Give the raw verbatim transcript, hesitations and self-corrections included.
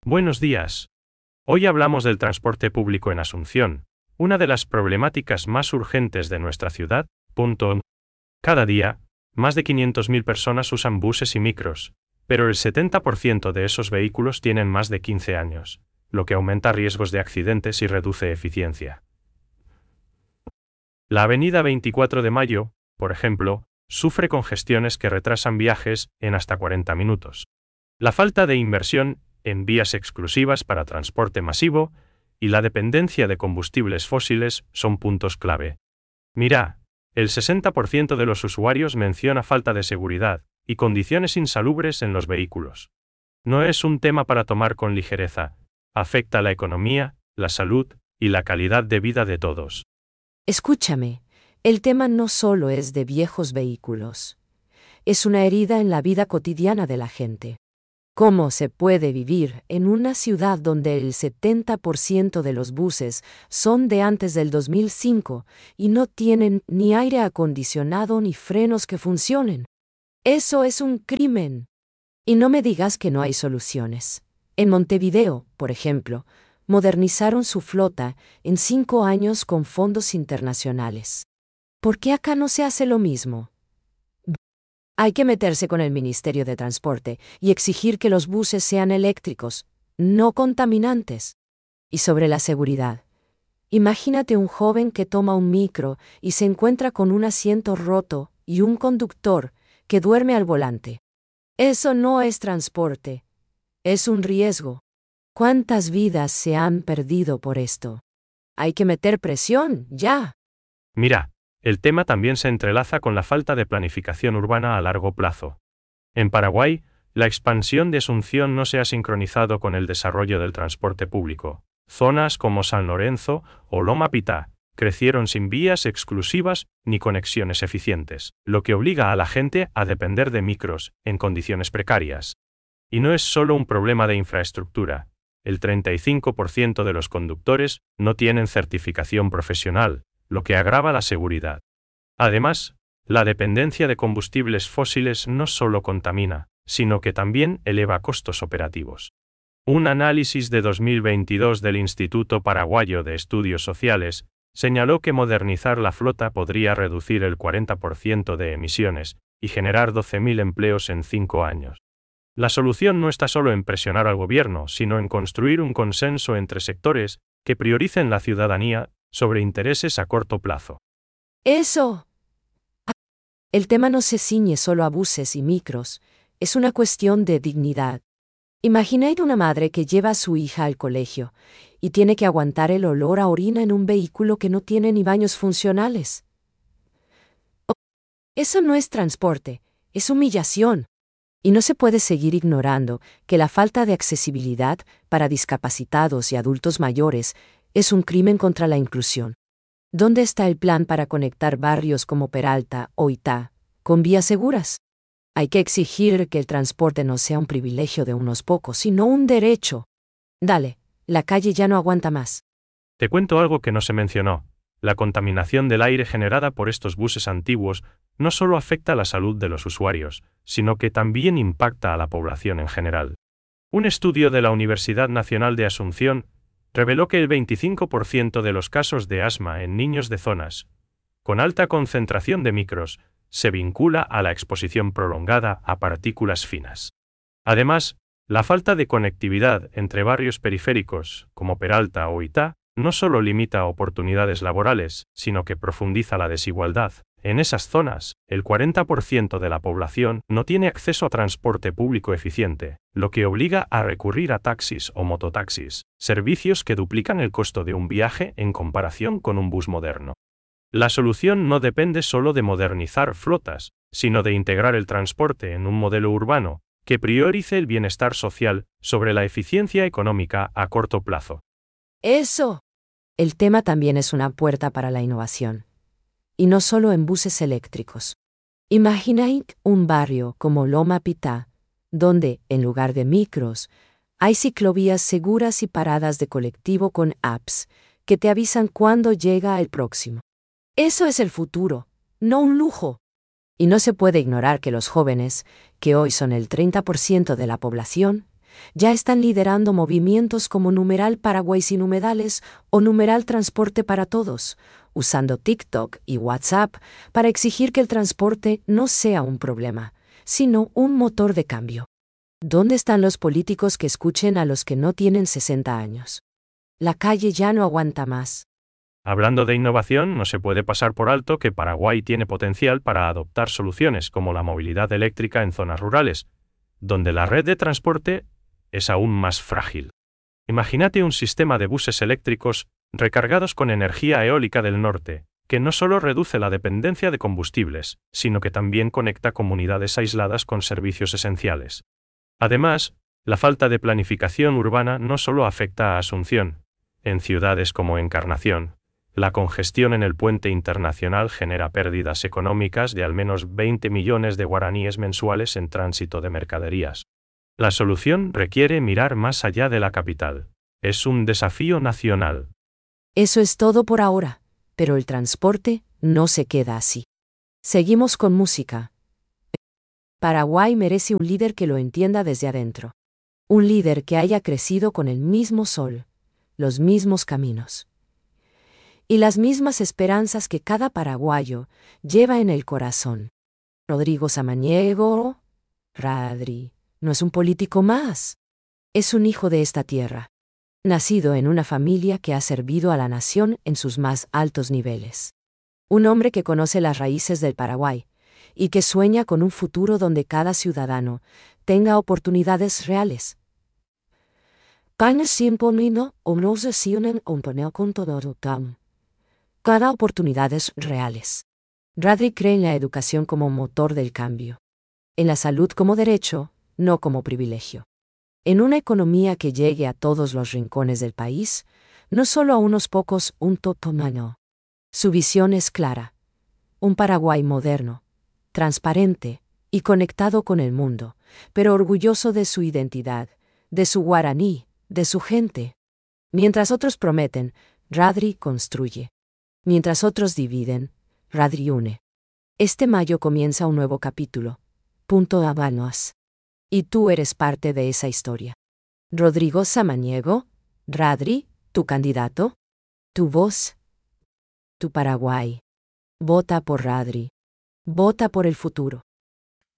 Buenos días. Hoy hablamos del transporte público en Asunción, una de las problemáticas más urgentes de nuestra ciudad. Punto. Cada día, más de quinientas mil personas usan buses y micros, pero el setenta por ciento de esos vehículos tienen más de quince años, lo que aumenta riesgos de accidentes y reduce eficiencia. La avenida veinticuatro de Mayo, por ejemplo, sufre congestiones que retrasan viajes en hasta cuarenta minutos. La falta de inversión en vías exclusivas para transporte masivo y la dependencia de combustibles fósiles son puntos clave. Mira, el sesenta por ciento de los usuarios menciona falta de seguridad y condiciones insalubres en los vehículos. No es un tema para tomar con ligereza, afecta la economía, la salud y la calidad de vida de todos. Escúchame, el tema no solo es de viejos vehículos. Es una herida en la vida cotidiana de la gente. ¿Cómo se puede vivir en una ciudad donde el setenta por ciento de los buses son de antes del dos mil cinco y no tienen ni aire acondicionado ni frenos que funcionen? Eso es un crimen. Y no me digas que no hay soluciones. En Montevideo, por ejemplo, modernizaron su flota en cinco años con fondos internacionales. ¿Por qué acá no se hace lo mismo? Hay que meterse con el Ministerio de Transporte y exigir que los buses sean eléctricos, no contaminantes. Y sobre la seguridad. Imagínate un joven que toma un micro y se encuentra con un asiento roto y un conductor que duerme al volante. Eso no es transporte. Es un riesgo. ¿Cuántas vidas se han perdido por esto? Hay que meter presión, ya. Mira, el tema también se entrelaza con la falta de planificación urbana a largo plazo. En Paraguay, la expansión de Asunción no se ha sincronizado con el desarrollo del transporte público. Zonas como San Lorenzo o Loma Pitá crecieron sin vías exclusivas ni conexiones eficientes, lo que obliga a la gente a depender de micros en condiciones precarias. Y no es solo un problema de infraestructura. El treinta y cinco por ciento de los conductores no tienen certificación profesional, lo que agrava la seguridad. Además, la dependencia de combustibles fósiles no solo contamina, sino que también eleva costos operativos. Un análisis de dos mil veintidós del Instituto Paraguayo de Estudios Sociales señaló que modernizar la flota podría reducir el cuarenta por ciento de emisiones y generar doce mil empleos en cinco años. La solución no está solo en presionar al gobierno, sino en construir un consenso entre sectores que prioricen la ciudadanía sobre intereses a corto plazo. Eso. El tema no se ciñe solo a buses y micros, es una cuestión de dignidad. Imaginad una madre que lleva a su hija al colegio y tiene que aguantar el olor a orina en un vehículo que no tiene ni baños funcionales. Eso no es transporte, es humillación. Y no se puede seguir ignorando que la falta de accesibilidad para discapacitados y adultos mayores es un crimen contra la inclusión. ¿Dónde está el plan para conectar barrios como Peralta o Itá con vías seguras? Hay que exigir que el transporte no sea un privilegio de unos pocos, sino un derecho. Dale, la calle ya no aguanta más. Te cuento algo que no se mencionó. La contaminación del aire generada por estos buses antiguos no solo afecta a la salud de los usuarios, sino que también impacta a la población en general. Un estudio de la Universidad Nacional de Asunción reveló que el veinticinco por ciento de los casos de asma en niños de zonas con alta concentración de micros se vincula a la exposición prolongada a partículas finas. Además, la falta de conectividad entre barrios periféricos, como Peralta o Itá, no solo limita oportunidades laborales, sino que profundiza la desigualdad. En esas zonas, el cuarenta por ciento de la población no tiene acceso a transporte público eficiente, lo que obliga a recurrir a taxis o mototaxis, servicios que duplican el costo de un viaje en comparación con un bus moderno. La solución no depende solo de modernizar flotas, sino de integrar el transporte en un modelo urbano que priorice el bienestar social sobre la eficiencia económica a corto plazo. Eso. El tema también es una puerta para la innovación. Y no solo en buses eléctricos. Imaginad un barrio como Loma Pitá, donde, en lugar de micros, hay ciclovías seguras y paradas de colectivo con apps que te avisan cuándo llega el próximo. Eso es el futuro, no un lujo. Y no se puede ignorar que los jóvenes, que hoy son el treinta por ciento de la población, Ya están liderando movimientos como numeral Paraguay sin humedales o numeral Transporte para Todos, usando TikTok y WhatsApp para exigir que el transporte no sea un problema, sino un motor de cambio. ¿Dónde están los políticos que escuchen a los que no tienen sesenta años? La calle ya no aguanta más. Hablando de innovación, no se puede pasar por alto que Paraguay tiene potencial para adoptar soluciones como la movilidad eléctrica en zonas rurales, donde la red de transporte es aún más frágil. Imagínate un sistema de buses eléctricos recargados con energía eólica del norte, que no solo reduce la dependencia de combustibles, sino que también conecta comunidades aisladas con servicios esenciales. Además, la falta de planificación urbana no solo afecta a Asunción. En ciudades como Encarnación, la congestión en el puente internacional genera pérdidas económicas de al menos veinte millones de guaraníes mensuales en tránsito de mercaderías. La solución requiere mirar más allá de la capital. Es un desafío nacional. Eso es todo por ahora, pero el transporte no se queda así. Seguimos con música. Paraguay merece un líder que lo entienda desde adentro. Un líder que haya crecido con el mismo sol, los mismos caminos y las mismas esperanzas que cada paraguayo lleva en el corazón. Rodrigo Samaniego, Radri, no es un político más. Es un hijo de esta tierra, nacido en una familia que ha servido a la nación en sus más altos niveles. Un hombre que conoce las raíces del Paraguay y que sueña con un futuro donde cada ciudadano tenga oportunidades reales. Cada oportunidades reales. Radri cree en la educación como motor del cambio. En la salud como derecho, no como privilegio. En una economía que llegue a todos los rincones del país, no solo a unos pocos, un totomano. Su visión es clara. Un Paraguay moderno, transparente y conectado con el mundo, pero orgulloso de su identidad, de su guaraní, de su gente. Mientras otros prometen, Radri construye. Mientras otros dividen, Radri une. Este mayo comienza un nuevo capítulo. Punto Habanos. Y tú eres parte de esa historia. Rodrigo Samaniego, Radri, tu candidato, tu voz, tu Paraguay. Vota por Radri. Vota por el futuro.